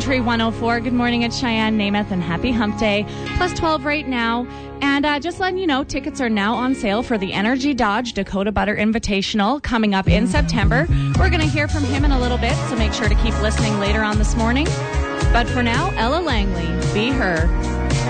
Country 104. Good morning, it's Cheyenne, Namath, and happy hump day. Plus 12 right now. And just letting you know, tickets are now on sale for the Energy Dodge Dakota Butter Invitational coming up in September. We're going to hear from him in a little bit, so make sure to keep listening later on this morning. But for now, Ella Langley, Be Her.